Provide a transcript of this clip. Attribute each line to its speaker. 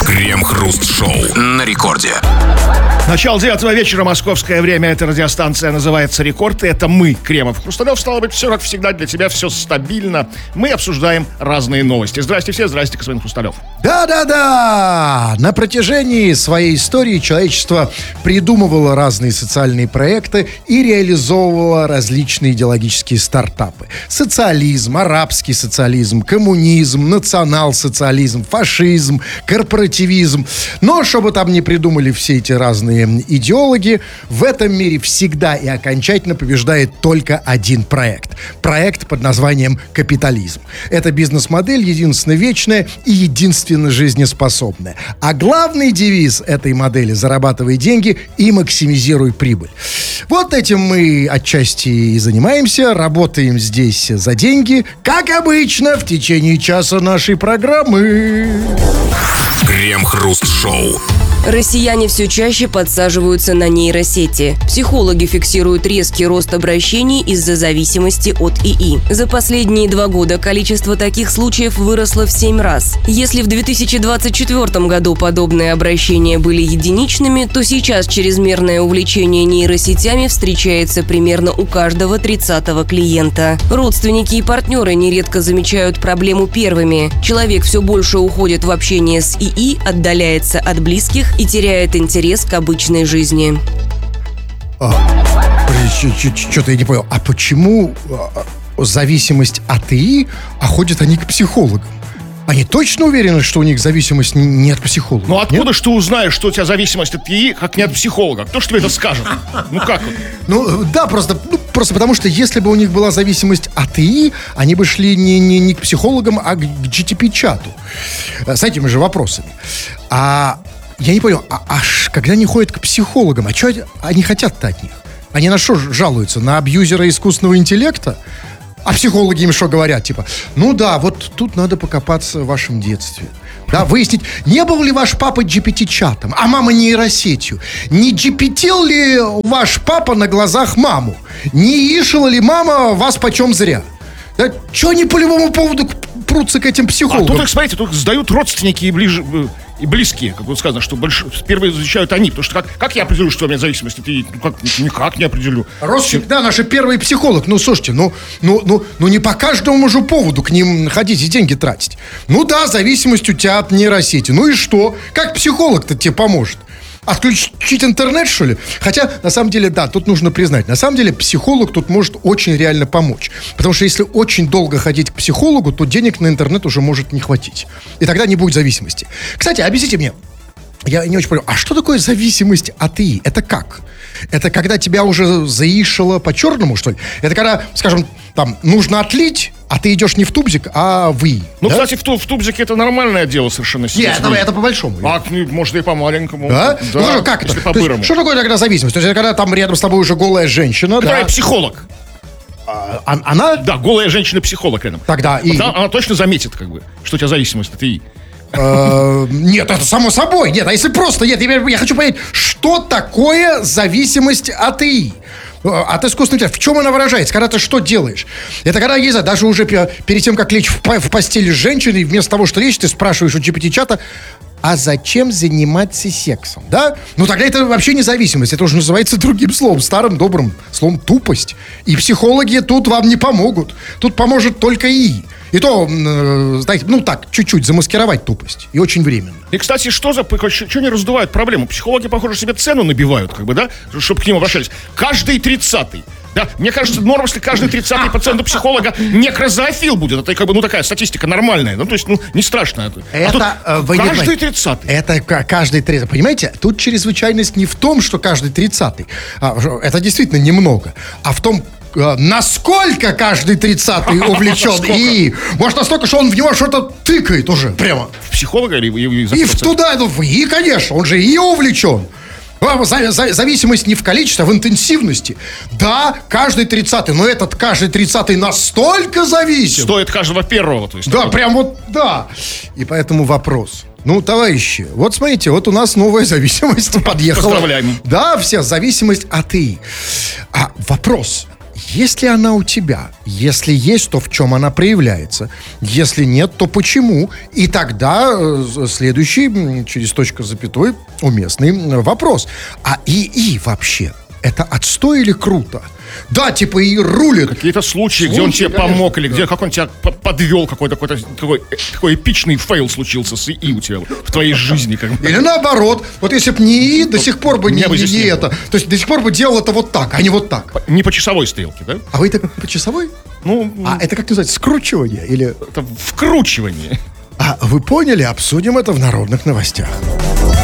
Speaker 1: Крем-хруст-шоу на рекорде.
Speaker 2: Начало 9 вечера, московское время. Эта радиостанция называется «Рекорд». И это мы, Кремов Хрусталев. Стало быть, все как всегда, для тебя все стабильно. Мы обсуждаем разные новости. Здрасте все, здрасте, господин Хрусталев.
Speaker 3: Да-да-да! На протяжении своей истории человечество придумывало разные социальные проекты и реализовывало различные идеологические стартапы. Социализм, арабский социализм, коммунизм, национал-социализм, фашизм, корпоративизм. Но, чтобы там не придумали все эти разные идеологи, в этом мире всегда и окончательно побеждает только один проект. Проект под названием капитализм. Это бизнес-модель единственно вечная и единственно жизнеспособная. А главный девиз этой модели — зарабатывай деньги и максимизируй прибыль. Вот этим мы отчасти и занимаемся, работаем здесь за деньги, как обычно, в течение часа нашей программы.
Speaker 1: Крем-хруст-шоу.
Speaker 4: Россияне все чаще подсаживаются на нейросети. Психологи фиксируют резкий рост обращений из-за зависимости от ИИ. За последние 2 года количество таких случаев выросло в 7 раз. Если в 2024 году подобные обращения были единичными, то сейчас чрезмерное увлечение нейросетями встречается примерно у каждого 30-го клиента. Родственники и партнеры нередко замечают проблему первыми. Человек все больше уходит в общение с ИИ, отдаляется от близких и теряет интерес к обычной жизни.
Speaker 3: Что-то я не понял. А почему зависимость от ИИ, а ходят они к психологам? Они точно уверены, что у них зависимость не от психолога?
Speaker 2: Ну откуда ж ты узнаешь, что у тебя зависимость от ИИ, как не от психолога? Кто ж тебе это скажет? Ну как вот?
Speaker 3: Ну да, просто потому что если бы у них была зависимость от ИИ, они бы шли не к психологам, а к GTP-чату с этими же вопросами. Я не понял, когда они ходят к психологам, а что они хотят-то от них? Они на что жалуются? На абьюзера искусственного интеллекта? А психологи им что говорят? Типа, ну да, вот тут надо покопаться в вашем детстве. Да, выяснить, не был ли ваш папа GPT-чатом, а мама нейросетью? Не GPT-л ли ваш папа на глазах маму? Не ишила ли мама вас почем зря? Да, что они по любому поводу прутся к этим психологам?
Speaker 2: А тут, смотрите, тут сдают родственники и близкие, как вот сказано, что первые изучают они. Потому что как я определю, что у меня зависимость? Это никак не определю.
Speaker 3: Родственник, да, наш первый психолог. Ну, слушайте, ну не по каждому же поводу к ним ходить и деньги тратить. Ну да, зависимость у тебя от нейросети. Ну и что? Как психолог-то тебе поможет? Отключить интернет, что ли? Хотя, на самом деле, да, тут нужно признать, на самом деле психолог тут может очень реально помочь. Потому что если очень долго ходить к психологу, то денег на интернет уже может не хватить. И тогда не будет зависимости. Кстати, объясните мне, я не очень понял, а что такое зависимость от ИИ? Это как? Это когда тебя уже заишило по-черному, что ли? Это когда, скажем, там, нужно отлить, а ты идешь не в тубзик, а в ИИ.
Speaker 2: Ну,
Speaker 3: да?
Speaker 2: кстати, в тубзике это нормальное дело совершенно.
Speaker 3: Нет, это по-большому.
Speaker 2: Может, и по-маленькому.
Speaker 3: Да? Ну, как это?
Speaker 2: По-бырому.
Speaker 3: Что такое тогда зависимость? То есть, это когда там рядом с тобой уже голая женщина,
Speaker 2: которая
Speaker 3: да?
Speaker 2: психолог.
Speaker 3: Она?
Speaker 2: Да, голая женщина-психолог рядом.
Speaker 3: Тогда и...
Speaker 2: Она точно заметит, как бы, что у тебя зависимость от ИИ.
Speaker 3: Нет, это само собой. Нет, а если просто... Нет, я хочу понять, что такое зависимость от ИИ? От искусственного интеллекта. В чем она выражается? Когда ты что делаешь? Это когда, я не знаю, даже уже перед тем, как лечь в постели с женщиной, вместо того, что лечь, ты спрашиваешь у GPT-чата, а зачем заниматься сексом, да? Ну, тогда это вообще не зависимость. Это уже называется другим словом, старым добрым словом тупость. И психологи тут вам не помогут. Тут поможет только ИИ. И то, знаете, ну так, чуть-чуть замаскировать тупость. И очень временно.
Speaker 2: И, кстати, что не раздувают проблему? Психологи, похоже, себе цену набивают, как бы, да? Чтобы к ним обращались. Каждый 30-й. Да, мне кажется, норм, если каждый 30-й пациент у психолога некрозоофил будет. Это как бы, ну, такая статистика нормальная. Ну, то есть, ну, не страшно. Каждый 30-й.
Speaker 3: Это каждый 30-й. Понимаете, тут чрезвычайность не в том, что каждый 30-й. Это действительно немного. А в том, насколько каждый 30-й увлечен ИИ. Может, настолько, что он в него что-то тыкает уже прямо.
Speaker 2: В психолога или
Speaker 3: и в туда, ну, в ИИ, конечно. Он же ИИ увлечен. Зависимость не в количестве, а в интенсивности. Да, каждый 30-й, но этот каждый 30-й настолько зависим.
Speaker 2: Стоит каждого первого, то есть.
Speaker 3: Да, прям вот, да. И поэтому вопрос. Ну, товарищи, вот смотрите, вот у нас новая зависимость подъехала.
Speaker 2: Поздравляем.
Speaker 3: Да, все, зависимость от ИИ. А вопрос. есть ли она у тебя? Если есть, то в чем она проявляется? Если нет, то почему? И тогда следующий, через точку с запятой, уместный вопрос. А ИИ вообще, это отстой или круто? Да, типа и рулит.
Speaker 2: Какие-то случаи, где он тебе помог, или где как он тебя подвел, какой-то такой эпичный фейл случился с ИИ у тебя в твоей жизни. Как бы.
Speaker 3: Или наоборот, вот если бы не ИИ, до сих пор бы не
Speaker 2: здесь не
Speaker 3: это. То есть до сих пор бы делал это вот так, а не вот так.
Speaker 2: Не по часовой стрелке, да?
Speaker 3: А вы это по часовой?
Speaker 2: Ну,
Speaker 3: А это как называется? Скручивание? Или...
Speaker 2: это вкручивание.
Speaker 3: А вы поняли? Обсудим это в народных новостях.